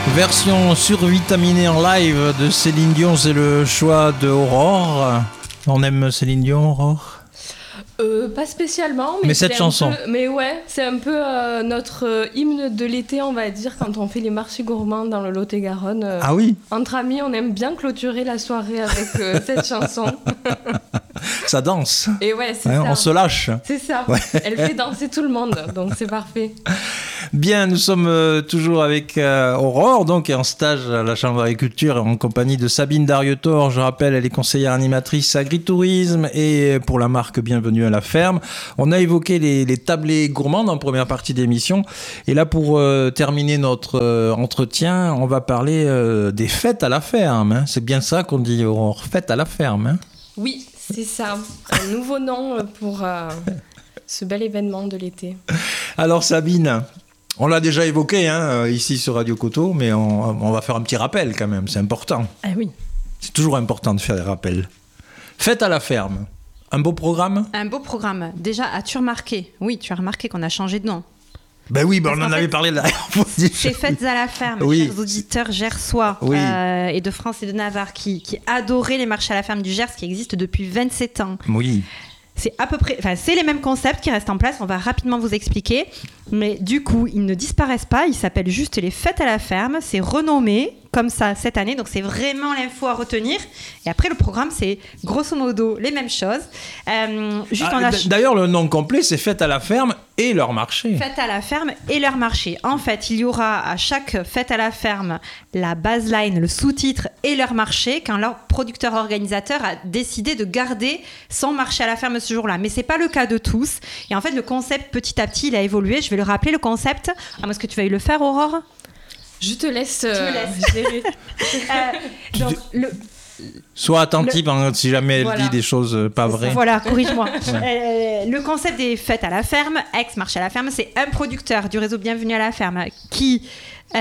Version survitaminée en live de Céline Dion, c'est le choix de Aurore. On aime Céline Dion, Aurore ? Pas spécialement, mais cette chanson. Mais ouais, c'est un peu notre hymne de l'été, on va dire, quand on fait les marchés gourmands dans le Lot-et-Garonne. Ah oui. Entre amis, on aime bien clôturer la soirée avec cette chanson. Ça danse. Et ouais, c'est ça. On se lâche. C'est ça. Ouais. Elle fait danser tout le monde, donc c'est parfait. Bien, nous sommes toujours avec Aurore, donc en stage à la Chambre d'agriculture en compagnie de Sabine Darietor. Je rappelle, elle est conseillère animatrice agritourisme et pour la marque Bienvenue à la ferme. On a évoqué les tablées gourmandes en première partie d'émission. Et là, pour terminer notre entretien, on va parler des fêtes à la ferme. Hein. C'est bien ça qu'on dit, Aurore, fêtes à la ferme. Hein. Oui, c'est ça. Un nouveau nom pour ce bel événement de l'été. Alors Sabine, on l'a déjà évoqué ici sur Radio Coteau, mais on va faire un petit rappel quand même, c'est important. Ah oui. C'est toujours important de faire des rappels. Fête à la ferme, un beau programme ? Un beau programme. Déjà, as-tu remarqué ? Oui, tu as remarqué qu'on a changé de nom. Ben oui, on en avait parlé là. C'est Fêtes à la ferme, oui. Chers auditeurs gersois oui. Et de France et de Navarre qui adoraient les marchés à la ferme du Gers qui existent depuis 27 ans. Oui. C'est à peu près, c'est les mêmes concepts qui restent en place. On va rapidement vous expliquer. Mais du coup, ils ne disparaissent pas. Ils s'appellent juste les Fêtes à la ferme. C'est renommé comme ça cette année. Donc, c'est vraiment l'info à retenir. Et après, le programme, c'est grosso modo les mêmes choses. D'ailleurs, le nom complet, c'est Fêtes à la ferme et leur marché. Fêtes à la ferme et leur marché. En fait, il y aura à chaque Fête à la ferme la baseline, le sous-titre et leur marché quand leur producteur organisateur a décidé de garder son marché à la ferme ce jour-là. Mais ce n'est pas le cas de tous. Et en fait, le concept, petit à petit, il a évolué. Je vais le rappeler, le concept. Est-ce que tu vas y le faire, Aurore ? Je te laisse. Gérer. Donc, sois attentive si jamais elle dit des choses pas vraies. Voilà, corrige-moi. Ouais. Le concept des fêtes à la ferme, ex-marché à la ferme, c'est un producteur du réseau Bienvenue à la ferme qui,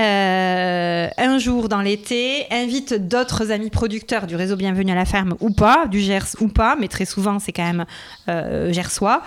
un jour dans l'été, invite d'autres amis producteurs du réseau Bienvenue à la ferme ou pas, du Gers ou pas, mais très souvent c'est quand même gersois.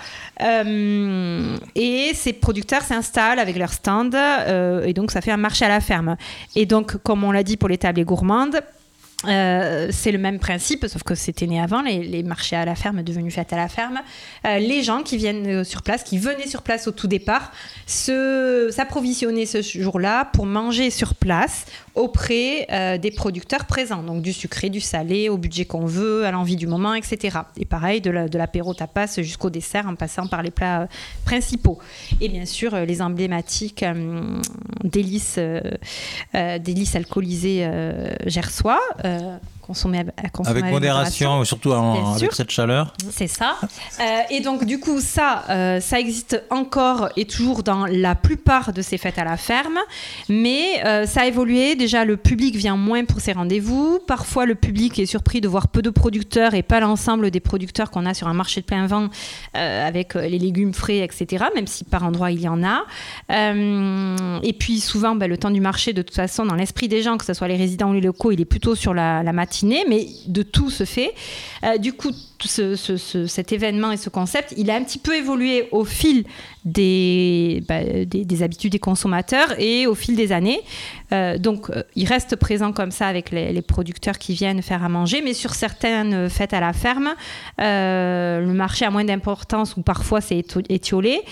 Et ces producteurs s'installent avec leur stand et donc ça fait un marché à la ferme. Et donc, comme on l'a dit pour les tablées gourmandes, c'est le même principe, sauf que c'était né avant, les marchés à la ferme devenus fêtes à la ferme. Les gens qui viennent sur place, qui venaient sur place au tout départ, s'approvisionner ce jour-là pour manger sur place auprès des producteurs présents, donc du sucré, du salé, au budget qu'on veut, à l'envie du moment, etc. Et pareil, de l'apéro tapas jusqu'au dessert, en passant par les plats principaux. Et bien sûr, les emblématiques délices alcoolisées gersois, consommer avec modération, surtout avec cette chaleur. C'est ça. Et donc, du coup, ça existe encore et toujours dans la plupart de ces fêtes à la ferme. Mais ça a évolué. Déjà, le public vient moins pour ces rendez-vous. Parfois, le public est surpris de voir peu de producteurs et pas l'ensemble des producteurs qu'on a sur un marché de plein vent avec les légumes frais, etc. Même si par endroits, il y en a. Et puis, souvent, le temps du marché, de toute façon, dans l'esprit des gens, que ce soit les résidents ou les locaux, il est plutôt sur la matinée, mais de tout se fait. Du coup, cet événement et ce concept, il a un petit peu évolué au fil des habitudes des consommateurs et au fil des années. Donc, il reste présent comme ça avec les producteurs qui viennent faire à manger, mais sur certaines fêtes à la ferme, le marché a moins d'importance ou parfois c'est étiolé.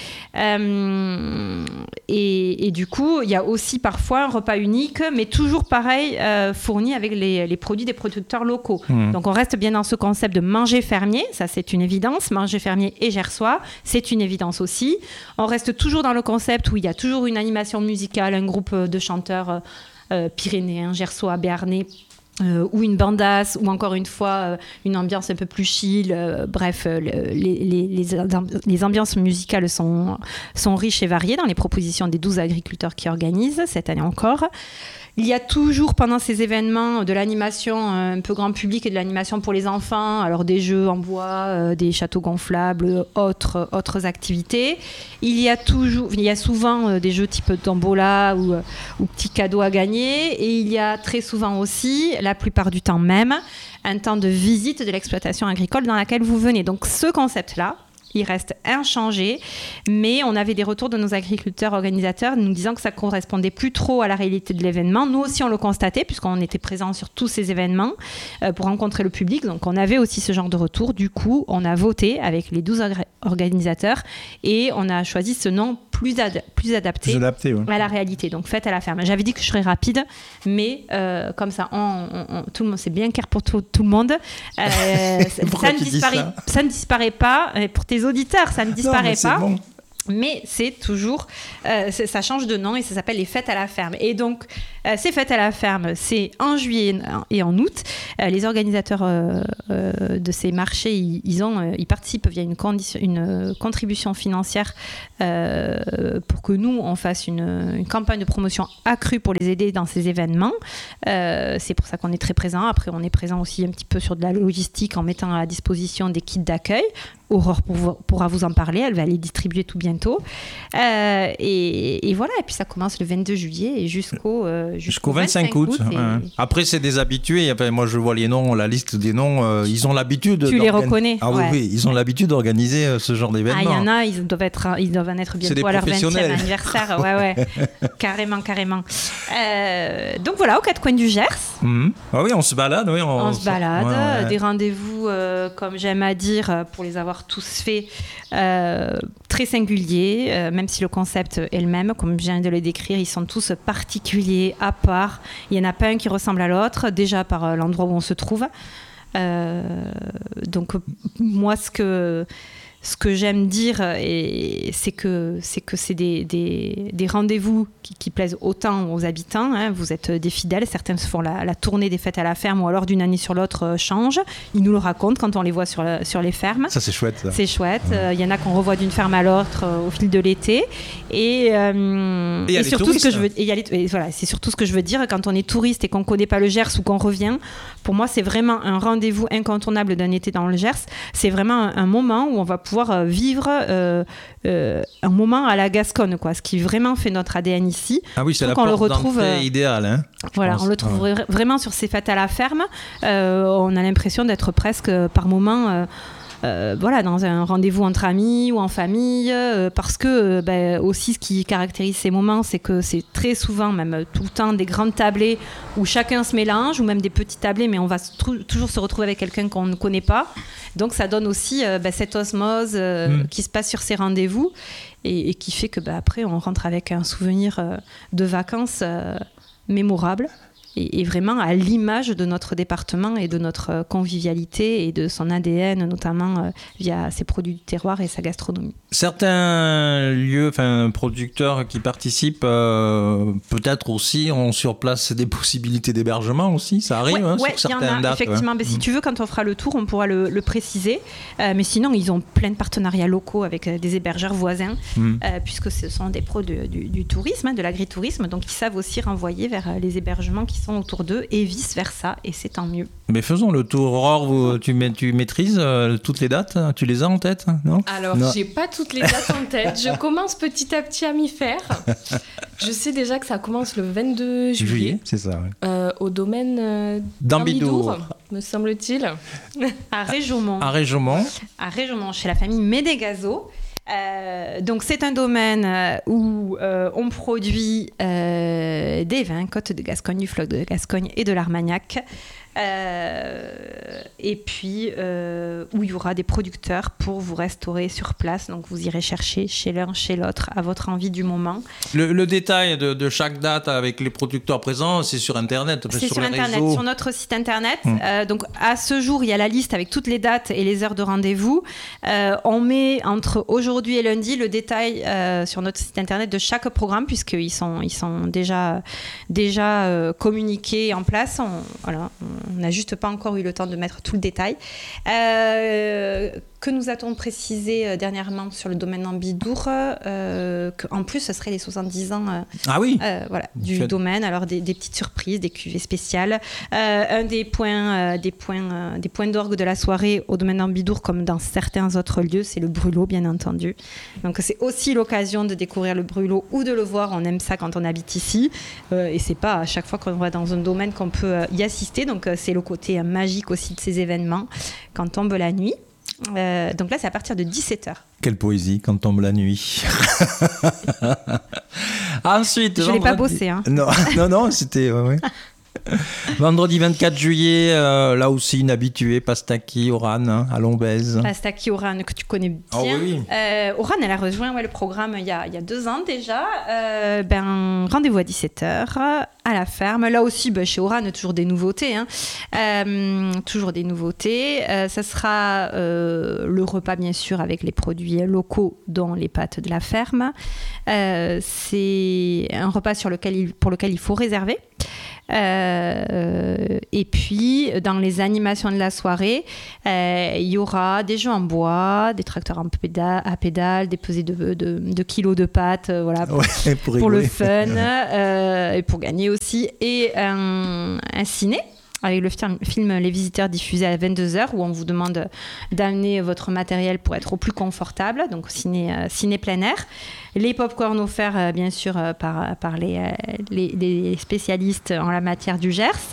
Et du coup, il y a aussi parfois un repas unique, mais toujours pareil, fourni avec les produits des producteurs locaux. Donc, on reste bien dans ce concept de manger fermier, ça c'est une évidence, manger fermier et gersois, c'est une évidence aussi. On reste toujours dans le concept où il y a toujours une animation musicale, un groupe de chanteurs pyrénéens, gersois, béarnais, ou une bandasse, ou encore une fois une ambiance un peu plus chill. Bref, les ambiances musicales sont riches et variées dans les propositions des 12 agriculteurs qui organisent, cette année encore. Il y a toujours pendant ces événements de l'animation un peu grand public et de l'animation pour les enfants, alors des jeux en bois, des châteaux gonflables, autres activités. Il y a souvent des jeux type tombola ou petits cadeaux à gagner, et il y a très souvent aussi, la plupart du temps même, un temps de visite de l'exploitation agricole dans laquelle vous venez. Donc ce concept-là, il reste inchangé, mais on avait des retours de nos agriculteurs organisateurs nous disant que ça correspondait plus trop à la réalité de l'événement. Nous aussi, on le constatait, puisqu'on était présents sur tous ces événements pour rencontrer le public, donc on avait aussi ce genre de retour. Du coup, on a voté avec les 12 organisateurs et on a choisi ce nom plus adapté à la réalité, donc fête à la ferme. J'avais dit que je serais rapide, mais comme ça, tout le monde, c'est bien clair pour tout le monde. Ça ne disparaît pas. Pour tes auditeurs, ça ne disparaît pas. Bon. Mais c'est toujours, ça change de nom et ça s'appelle les fêtes à la ferme. Et donc, ces fêtes à la ferme, c'est en juillet et en août. Les organisateurs de ces marchés, ils participent via une contribution financière pour que nous, on fasse une campagne de promotion accrue pour les aider dans ces événements. C'est pour ça qu'on est très présent. Après, on est présent aussi un petit peu sur de la logistique en mettant à la disposition des kits d'accueil. Aurore pourra vous en parler, elle va les distribuer tout bientôt. Et voilà, et puis ça commence le 22 juillet et jusqu'au 25 août. Et... Après, c'est des habitués. Enfin, moi, je vois les noms, la liste des noms. Ils ont l'habitude. Tu les reconnais. Ah oui, ils ont l'habitude d'organiser ce genre d'événement. Il y en a, ils doivent en être bientôt à leur 20e anniversaire. Ouais. Carrément. Donc voilà, aux quatre coins du Gers. Ah oui, on se balade. Oui, on se balade. Ouais. Des rendez-vous, comme j'aime à dire, pour les avoir tous faits, très singuliers, même si le concept est le même, comme je viens de le décrire, ils sont tous particuliers, à part. Il n'y en a pas un qui ressemble à l'autre, déjà par l'endroit où on se trouve. Donc moi, ce que j'aime dire, c'est que c'est des rendez-vous qui plaisent autant aux habitants. Hein. Vous êtes des fidèles. Certains se font la tournée des fêtes à la ferme ou alors d'une année sur l'autre changent. Ils nous le racontent quand on les voit sur les fermes. Ça, c'est chouette. Ça. C'est chouette. Il y en a qu'on revoit d'une ferme à l'autre au fil de l'été. Et surtout, c'est surtout ce que je veux dire. Quand on est touriste et qu'on ne connaît pas le Gers ou qu'on revient, pour moi, c'est vraiment un rendez-vous incontournable d'un été dans le Gers. C'est vraiment un moment où on va pouvoir vivre un moment à la Gasconne, quoi, ce qui vraiment fait notre ADN ici. Ah oui, c'est la porte d'entrée idéale. Hein, voilà, on le trouve vraiment sur ces fêtes à la ferme. On a l'impression d'être presque par moment... dans un rendez-vous entre amis ou en famille, parce que aussi ce qui caractérise ces moments, c'est que c'est très souvent, même tout le temps, des grandes tablées où chacun se mélange, ou même des petites tablées, mais on va toujours se retrouver avec quelqu'un qu'on ne connaît pas. Donc ça donne aussi cette osmose qui se passe sur ces rendez-vous et qui fait que après on rentre avec un souvenir de vacances mémorable. Et vraiment à l'image de notre département et de notre convivialité et de son ADN, notamment via ses produits du terroir et sa gastronomie. Certains lieux, producteurs qui participent, peut-être aussi ont sur place des possibilités d'hébergement aussi, ça arrive sur certaines dates. Effectivement, si tu veux, quand on fera le tour, on pourra le préciser. Mais sinon, ils ont plein de partenariats locaux avec des hébergeurs voisins, puisque ce sont des pros du tourisme, de l'agritourisme, donc ils savent aussi renvoyer vers les hébergements qui sont autour d'eux et vice-versa, et c'est tant mieux. Mais faisons le tour. Aurore, tu maîtrises toutes les dates? Tu les as en tête, non? Alors, j'ai pas toutes les dates en tête. Je commence petit à petit à m'y faire. Je sais déjà que ça commence le 22 juillet. C'est ça, oui. Au domaine d'Ambidour, me semble-t-il. À Réjaumont. À Réjaumont, chez la famille Médégazo. Donc c'est un domaine où on produit des vins, Côte de Gascogne, du Floc de Gascogne et de l'Armagnac. Et puis où il y aura des producteurs pour vous restaurer sur place, donc vous irez chercher chez l'un, chez l'autre à votre envie du moment. Le détail de chaque date avec les producteurs présents, c'est sur internet, c'est sur internet, réseaux. Sur notre site internet. Donc à ce jour, il y a la liste avec toutes les dates et les heures de rendez-vous. On met entre aujourd'hui et lundi le détail sur notre site internet de chaque programme, puisqu'ils sont déjà communiqués en place. On n'a juste pas encore eu le temps de mettre tout le détail. Que nous a-t-on précisé dernièrement sur le domaine d'Ambidour, qu'en plus ce serait les 70 ans du domaine. Alors des petites surprises, des cuvées spéciales. Un des points d'orgue de la soirée au domaine d'Ambidour, comme dans certains autres lieux, c'est le brûlot, bien entendu. Donc c'est aussi l'occasion de découvrir le brûlot ou de le voir. On aime ça quand on habite ici, et c'est pas à chaque fois qu'on va dans un domaine qu'on peut y assister. Donc c'est le côté magique aussi de ces événements quand tombe la nuit. Donc là, c'est à partir de 17h. Quelle poésie quand tombe la nuit. Ensuite, je l'ai pas bossé. Hein. Non, c'était... Ouais. Vendredi 24 juillet, là aussi inhabitué, Pastaki, Oran, à Lombez. Pastaki, Oran, que tu connais bien. Oh, oui. Oran, elle a rejoint le programme il y a 2 ans déjà. Rendez-vous à 17h à la ferme. Là aussi, chez Oran, toujours des nouveautés. Toujours des nouveautés. Ça sera le repas, bien sûr, avec les produits locaux, dont les pâtes de la ferme. C'est un repas pour lequel il faut réserver. Et puis dans les animations de la soirée, il y aura des jeux en bois, des tracteurs à pédales, des pesées de kilos de pâtes, voilà, pour le fun, et pour gagner aussi, et un ciné avec le film Les Visiteurs diffusé à 22h où on vous demande d'amener votre matériel pour être au plus confortable, donc ciné plein air. Les pop-corn offerts bien sûr par les spécialistes en la matière du Gers.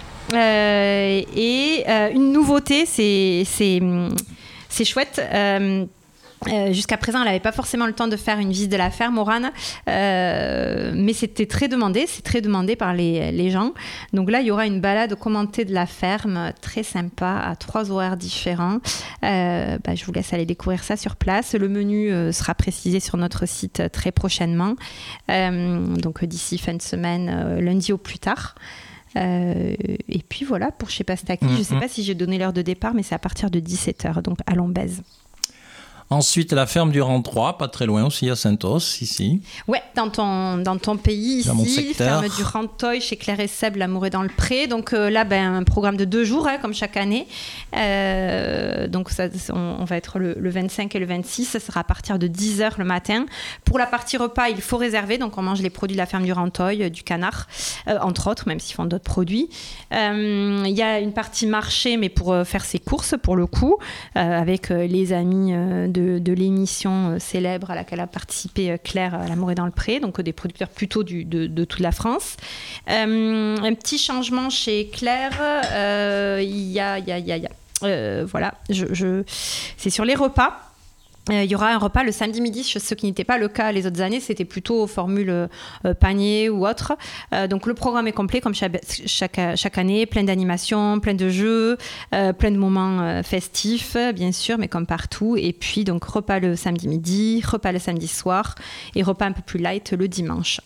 Et une nouveauté, c'est chouette. Jusqu'à présent, elle n'avait pas forcément le temps de faire une visite de la ferme, Oran, mais c'était très demandé, c'est très demandé par les gens. Donc là, il y aura une balade commentée de la ferme, très sympa, à 3 horaires différents. Je vous laisse aller découvrir ça sur place. Le menu sera précisé sur notre site très prochainement, donc d'ici fin de semaine, lundi au plus tard. Et puis voilà, pour chez Pastaki, je ne sais pas si j'ai donné l'heure de départ, mais c'est à partir de 17h, donc à Lombez. Ensuite, la ferme du Rang 3, pas très loin aussi, à Saint-Os, ici. Ouais, dans ton pays, ici, ferme du Rantoy, chez Claire et Seb, L'amour est dans le pré. Donc là, un programme de 2 jours, comme chaque année. Donc on va être le 25 et le 26, ça sera à partir de 10h le matin. Pour la partie repas, il faut réserver, donc on mange les produits de la ferme du Rantoy, du canard, entre autres, même s'ils font d'autres produits. Il y a une partie marché, mais pour faire ses courses, pour le coup, avec les amis de l'émission célèbre à laquelle a participé Claire, L'amour est dans le pré, donc des producteurs plutôt de toute la France. Un petit changement chez Claire, voilà, c'est sur les repas. Il y aura un repas le samedi midi, ce qui n'était pas le cas les autres années, c'était plutôt formule panier ou autre. Donc le programme est complet comme chaque année, plein d'animations, plein de jeux, plein de moments festifs bien sûr, mais comme partout. Et puis donc repas le samedi midi, repas le samedi soir et repas un peu plus light le dimanche.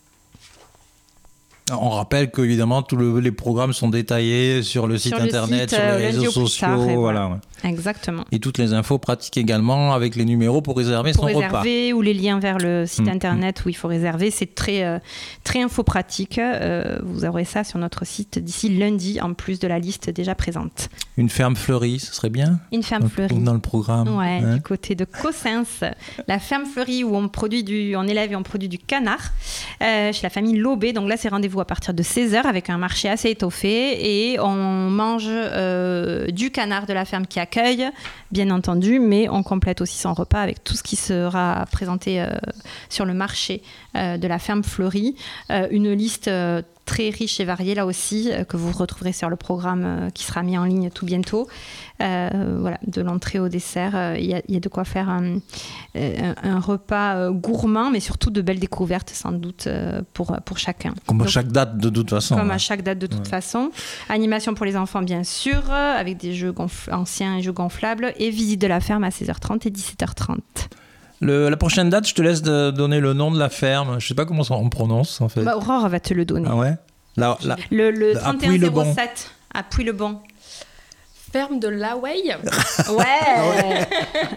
On rappelle qu'évidemment tous les programmes sont détaillés sur le site internet, sur les réseaux sociaux, voilà. Exactement. Et toutes les infos pratiques également avec les numéros pour réserver son repas. Ou les liens vers le site internet où il faut réserver, c'est très info pratique. Vous aurez ça sur notre site d'ici lundi en plus de la liste déjà présente. Une ferme fleurie, ce serait bien. Une ferme fleurie. Dans le programme. Ouais, du côté de Cossens, la ferme fleurie où on élève et on produit du canard chez la famille Lobé. Donc là, c'est rendez-vous à partir de 16h avec un marché assez étoffé et on mange du canard de la ferme qui accueille, bien entendu, mais on complète aussi son repas avec tout ce qui sera présenté sur le marché de la ferme fleurie. Une liste très riche et variée là aussi, que vous retrouverez sur le programme qui sera mis en ligne tout bientôt. Voilà, de l'entrée au dessert, il y a de quoi faire un repas gourmand, mais surtout de belles découvertes sans doute pour chacun. Comme à chaque date de toute façon. Comme à chaque date de toute façon. Animation pour les enfants bien sûr, avec des jeux anciens et jeux gonflables, et visite de la ferme à 16h30 et 17h30. La prochaine date, je te laisse donner le nom de la ferme. Je ne sais pas comment on prononce en fait. Aurore va te le donner. Ah ouais. Le 3107 à Puy-le-Bon. Ferme de Lawey. Ouais.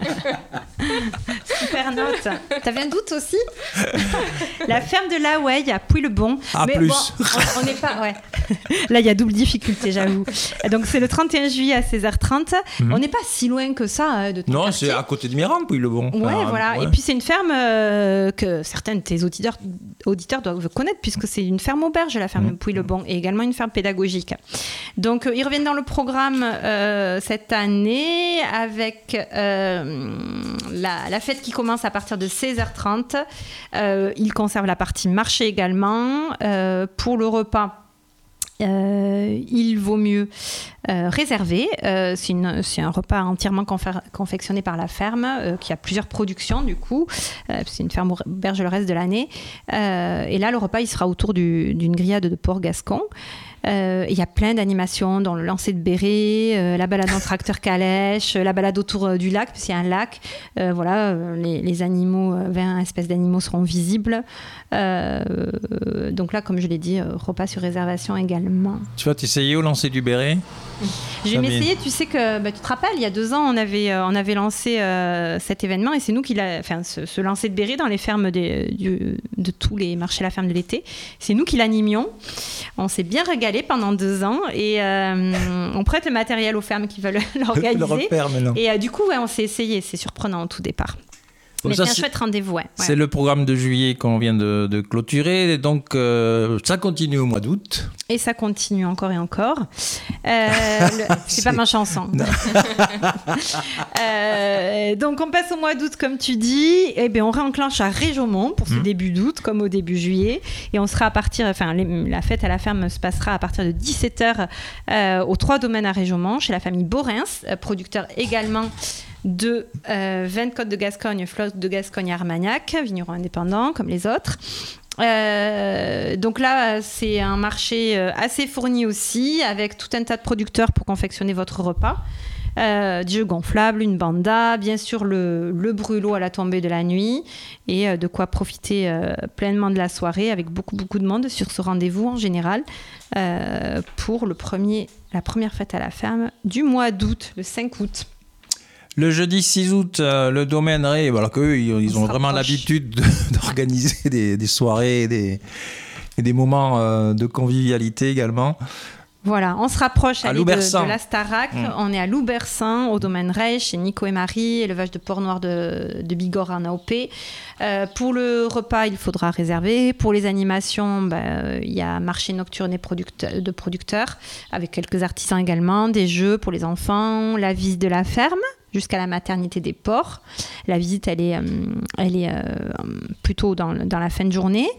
Super note. T'avais un doute aussi? La ferme de Lawey à Puy-le-Bon. Mais plus. Bon, on n'est pas. Ouais. Là, il y a double difficulté, j'avoue. Donc, c'est le 31 juillet à 16h30. On n'est pas si loin que ça de ton quartier. C'est à côté de Mirande, Puy-le-Bon. Ouais, voilà. Ouais. Et puis, c'est une ferme que certains de tes auditeurs doivent connaître, puisque c'est une ferme auberge, la ferme de Puy-le-Bon, et également une ferme pédagogique. Donc, ils reviennent dans le programme cette année avec la fête qui commence à partir de 16h30. Ils conservent la partie marché également. Pour le repas, il vaut mieux réserver. C'est un repas entièrement confectionné par la ferme qui a plusieurs productions du coup. C'est une ferme berge le reste de l'année. Et là, le repas, il sera autour d'une grillade de porc gascon. Il y a plein d'animations, dont le lancer de béret, la balade en tracteur calèche, la balade autour du lac, puisqu'il y a un lac. Les animaux, 20 espèces d'animaux seront visibles. Donc là, comme je l'ai dit, repas sur réservation également. Tu vas t'essayer au lancer du béret ? Je vais m'essayer. Tu sais que tu te rappelles, il y a 2 ans, on avait lancé cet événement et c'est nous qui ce lancer de béret dans les fermes de tous les marchés à la ferme de l'été. C'est nous qui l'animions. On s'est bien régalé pendant 2 ans et on prête le matériel aux fermes qui veulent l'organiser. Le repère maintenant. Et du coup, on s'est essayé. C'est surprenant au tout départ. Donc mais c'est un chouette rendez-vous. Ouais. C'est le programme de juillet qu'on vient de clôturer. Donc, ça continue au mois d'août. Et ça continue encore et encore. C'est pas ma chanson. Donc, on passe au mois d'août, comme tu dis. Et bien, on réenclenche à Réjaumont pour ce début d'août, comme au début juillet. Et on sera la fête à la ferme se passera à partir de 17h aux 3 domaines à Réjaumont, chez la famille Borens, producteur également de 20 Côtes de Gascogne, Flotte de Gascogne et Armagnac, vignerons indépendants comme les autres. Donc là, c'est un marché assez fourni aussi, avec tout un tas de producteurs pour confectionner votre repas. Des jeux gonflables, une banda, bien sûr le brûlot à la tombée de la nuit et de quoi profiter pleinement de la soirée avec beaucoup de monde sur ce rendez-vous en général pour la première fête à la ferme du mois d'août, le 5 août. Le jeudi 6 août, le domaine Ray, alors qu'eux, ils ont vraiment l'habitude d'organiser des soirées et des moments de convivialité également. Voilà, on se rapproche de la Starac. On est à Loubersan, au domaine Ray, chez Nico et Marie, élevage de porc noir de Bigorre en AOP. Pour le repas, il faudra réserver. Pour les animations, il y a marché nocturne de producteurs, avec quelques artisans également, des jeux pour les enfants, la visite de la ferme jusqu'à la maternité des porcs. La visite, elle est plutôt dans la fin de journée.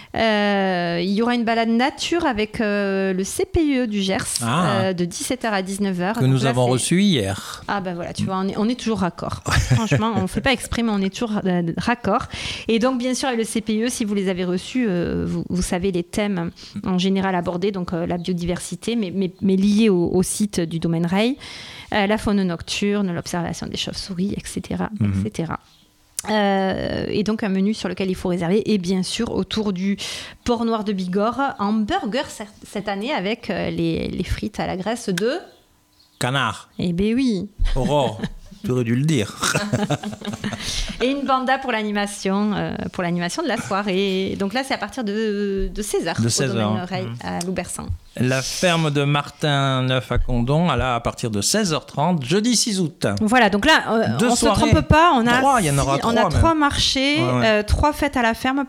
Il y aura une balade nature avec le CPE du Gers de 17h à 19h. Que nous avons reçu hier. Ah ben voilà, tu vois, on est toujours raccord. Franchement, on ne fait pas exprès, mais on est toujours raccord. Et donc, bien sûr, avec le CPE, si vous les avez reçus, vous savez les thèmes en général abordés, donc la biodiversité, mais liés au site du domaine Ray. La faune nocturne, l'observation des chauves-souris, etc. etc. Et donc un menu sur lequel il faut réserver et bien sûr autour du porc noir de Bigorre en burger cette année avec les frites à la graisse de canard. Eh ben oui. Aurore, tu aurais dû le dire. Et une banda pour l'animation de la soirée. Donc là c'est à partir de 16h au domaine Ray à Loubersan. La ferme de Martin-Neuf à Condon, à partir de 16h30, jeudi 6 août. Voilà, donc là, on ne se trompe pas, on a 3 marchés, 3 fêtes à la ferme,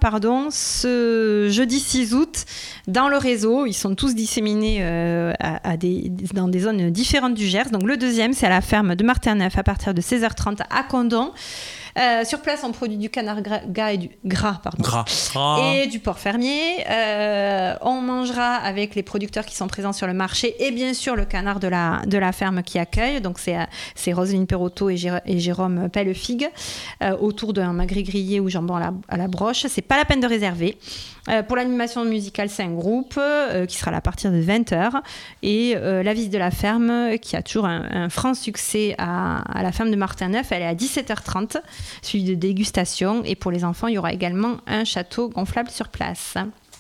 ce jeudi 6 août, dans le réseau. Ils sont tous disséminés dans des zones différentes du Gers. Donc le deuxième, c'est à la ferme de Martin-Neuf à partir de 16h30 à Condon. Sur place, on produit du canard gras et et du porc fermier. On mangera avec les producteurs qui sont présents sur le marché et bien sûr le canard de la ferme qui accueille. Donc c'est Roselyne Perrotto et Jérôme Pellefigue autour d'un magret grillé ou jambon à la broche. C'est pas la peine de réserver. Pour l'animation musicale, c'est un groupe qui sera là à partir de 20h. Et la visite de la ferme, qui a toujours un franc succès à la ferme de Martin-Neuf, elle est à 17h30, suivi de dégustation. Et pour les enfants, il y aura également un château gonflable sur place.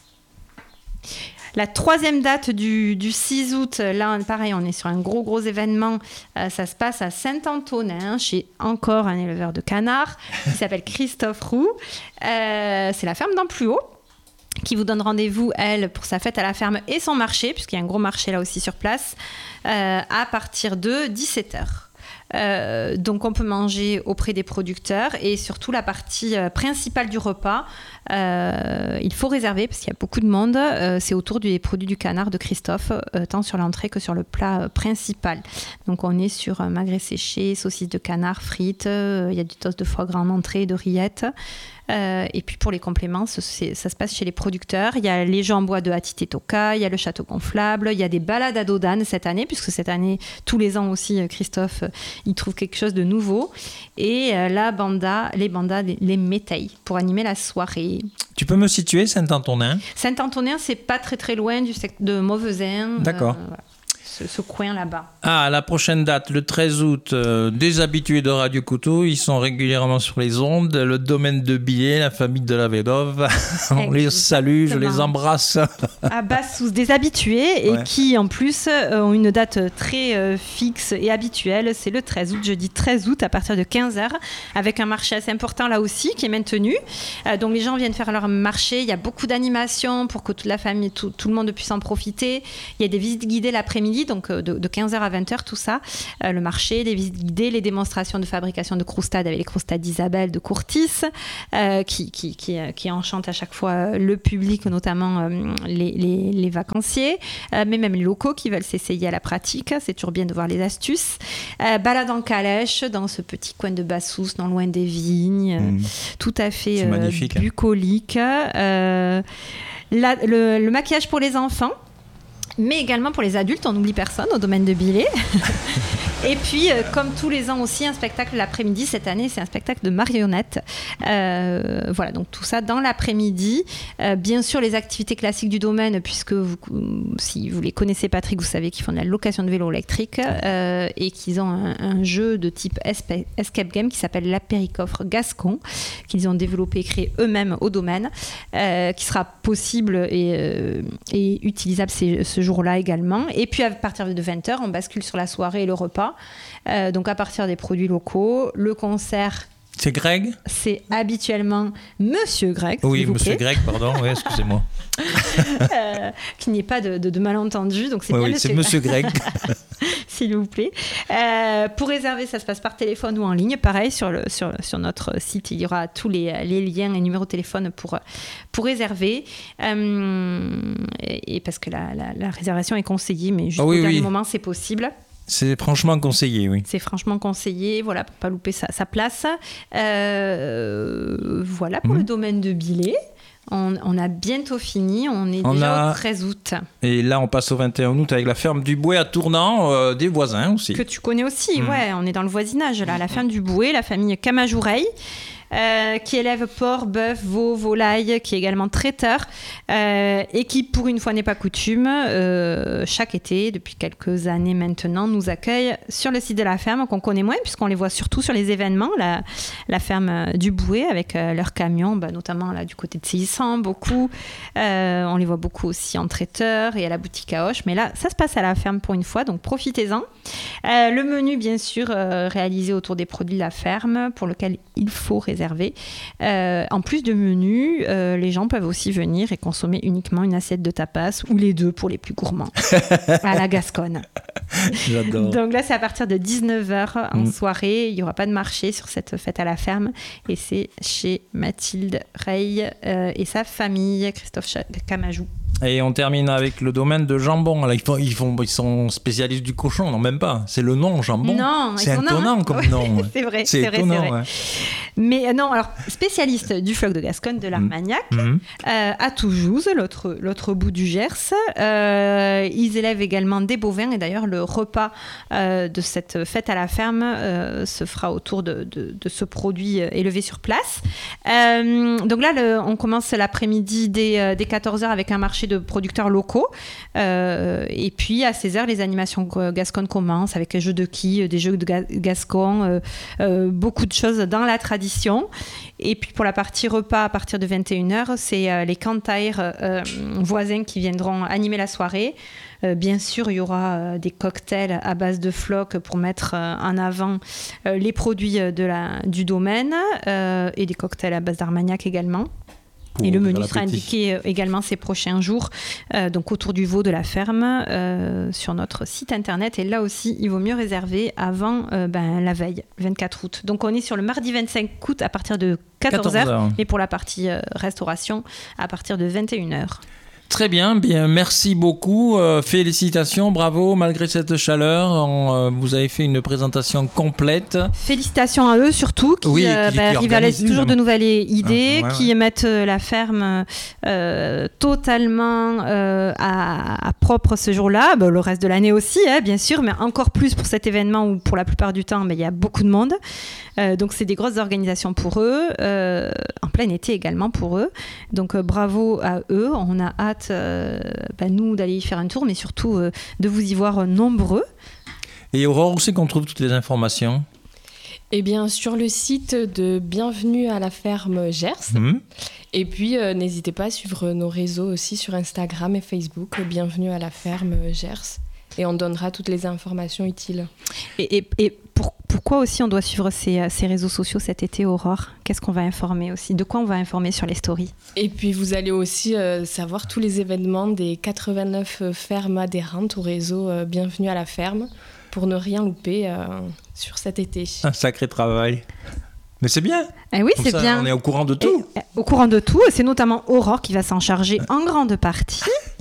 La troisième date du 6 août, là, pareil, on est sur un gros événement. Ça se passe à Saint-Antonin, chez encore un éleveur de canards qui s'appelle Christophe Roux. C'est la ferme d'Ampluot qui vous donne rendez-vous, elle, pour sa fête à la ferme et son marché, puisqu'il y a un gros marché là aussi sur place, à partir de 17h. Donc on peut manger auprès des producteurs et surtout la partie principale du repas, il faut réserver parce qu'il y a beaucoup de monde. C'est autour des produits du canard de Christophe, tant sur l'entrée que sur le plat principal. Donc on est sur magret séché, saucisses de canard, frites, il y a du toast de foie gras en entrée, de rillettes. Et puis pour les compléments, ça se passe chez les producteurs. Il y a les jeux en bois de Hatitetoka, il y a le château gonflable, il y a des balades à dos d'âne cette année, puisque cette année, tous les ans aussi, Christophe, il trouve quelque chose de nouveau. Et les métailles pour animer la soirée. Tu peux me situer Saint-Antonin ? Saint-Antonin, c'est pas très très loin du secteur de Mauvezin. D'accord. Voilà. Ce coin là-bas. Ah, la prochaine date, le 13 août, des habitués de Radio Couteau, ils sont régulièrement sur les ondes, le domaine de Billé, la famille de la Védove, on les salue, je les embrasse. À Bassous, des habitués et qui en plus ont une date très fixe et habituelle, c'est le 13 août, jeudi 13 août à partir de 15h, avec un marché assez important là aussi qui est maintenu. Donc les gens viennent faire leur marché, il y a beaucoup d'animations pour que toute la famille, tout le monde puisse en profiter. Il y a des visites guidées l'après-midi, donc de 15h à 20h, tout ça. Le marché, les visites guidées, les démonstrations de fabrication de croustades avec les croustades d'Isabelle de Courtis, qui enchantent à chaque fois le public, notamment les vacanciers, mais même les locaux qui veulent s'essayer à la pratique. C'est toujours bien de voir les astuces. Balade en calèche dans ce petit coin de Bassous, non loin des vignes, tout à fait bucolique. Le maquillage pour les enfants, mais également pour les adultes, on n'oublie personne au domaine de Billé. Et puis, comme tous les ans aussi, un spectacle l'après-midi. Cette année, c'est un spectacle de marionnettes. Voilà, donc tout ça dans l'après-midi. Bien sûr, les activités classiques du domaine, puisque si vous les connaissez, Patrick, vous savez qu'ils font de la location de vélos électriques et qu'ils ont un jeu de type escape game qui s'appelle l'Apéricoffre Gascon, qu'ils ont développé et créé eux-mêmes au domaine, qui sera possible et utilisable ce jour-là également. Et puis, à partir de 20h, on bascule sur la soirée et le repas. Donc à partir des produits locaux, le concert. C'est Greg ? C'est habituellement Monsieur Greg. Oui, Monsieur Greg, pardon, oui, excusez-moi. Qu'il n'y ait pas de malentendu. Donc c'est bien c'est Monsieur Greg. S'il vous plaît. Pour réserver, ça se passe par téléphone ou en ligne. Pareil, sur notre site, il y aura tous les liens et numéros de téléphone pour réserver. Et parce que la réservation est conseillée, mais jusqu'au dernier moment, c'est possible. C'est franchement conseillé, oui. C'est franchement conseillé, voilà, pour ne pas louper sa place. Voilà pour le domaine de Billé. On a bientôt fini, on est déjà au 13 août. Et là, on passe au 21 août avec la ferme du Bouet à Tournant, des voisins aussi. Que tu connais aussi, ouais, on est dans le voisinage, là. La ferme du Bouet, la famille Camajoureille. Qui élève porc, bœuf, veau, volaille, qui est également traiteur et qui, pour une fois n'est pas coutume, chaque été, depuis quelques années maintenant, nous accueille sur le site de la ferme, qu'on connaît moins, puisqu'on les voit surtout sur les événements, la ferme du Bouet, avec leurs camions, notamment là, du côté de Célissan, beaucoup. On les voit beaucoup aussi en traiteur et à la boutique à Auch, mais là, ça se passe à la ferme pour une fois, donc profitez-en. Le menu, bien sûr, réalisé autour des produits de la ferme, pour lequel il faut réserver. En plus de menu, les gens peuvent aussi venir et consommer uniquement une assiette de tapas ou les deux pour les plus gourmands à la Gasconne. J'adore. Donc là, c'est à partir de 19h en soirée. Il n'y aura pas de marché sur cette fête à la ferme et c'est chez Mathilde Rey et sa famille, Christophe Camajou. Et on termine avec le domaine de jambon. Là, ils sont spécialistes du cochon, non, même pas. C'est le nom, jambon. Non, c'est étonnant comme nom. C'est vrai, c'est étonnant. Ouais. Mais non, alors, spécialiste du floc de Gascogne, de l'Armagnac, à Toulouse, l'autre bout du Gers. Ils élèvent également des bovins. Et d'ailleurs, le repas de cette fête à la ferme se fera autour de ce produit élevé sur place. Donc là, on commence l'après-midi dès 14h avec un marché de producteurs locaux. Et puis, à 16h, les animations Gasconnes commencent avec les jeux de quilles, des jeux de Gascon, beaucoup de choses dans la tradition. Et puis, pour la partie repas, à partir de 21h, c'est les cantaires voisins qui viendront animer la soirée. Bien sûr, il y aura des cocktails à base de floc pour mettre en avant les produits du domaine et des cocktails à base d'Armagnac également. Et le menu sera indiqué également ces prochains jours, donc autour du veau de la ferme, sur notre site internet. Et là aussi, il vaut mieux réserver avant la veille, 24 août. Donc on est sur le mardi 25 août à partir de 14h, mais pour la partie restauration, à partir de 21h. Très bien, merci beaucoup. Félicitations, bravo, malgré cette chaleur. Vous avez fait une présentation complète. Félicitations à eux surtout, qui rivalisent toujours de nouvelles idées, qui mettent la ferme totalement à propre ce jour-là. Le reste de l'année aussi, bien sûr, mais encore plus pour cet événement où pour la plupart du temps, il y a beaucoup de monde. Donc c'est des grosses organisations pour eux, en plein été également pour eux. Donc bravo à eux, on a hâte nous d'aller y faire un tour, mais surtout de vous y voir nombreux. Et Aurore, où c'est qu'on trouve toutes les informations ? Eh bien, sur le site de Bienvenue à la ferme Gers. Et puis, n'hésitez pas à suivre nos réseaux aussi sur Instagram et Facebook, Bienvenue à la ferme Gers. Et on donnera toutes les informations utiles. Et pourquoi aussi on doit suivre ces réseaux sociaux cet été, Aurore ? Qu'est-ce qu'on va informer aussi ? De quoi on va informer sur les stories ? Et puis vous allez aussi savoir tous les événements des 89 fermes adhérentes au réseau Bienvenue à la ferme pour ne rien louper sur cet été. Un sacré travail. Mais c'est bien. Oui, c'est bien. On est au courant de tout. Au courant de tout. C'est notamment Aurore qui va s'en charger en grande partie.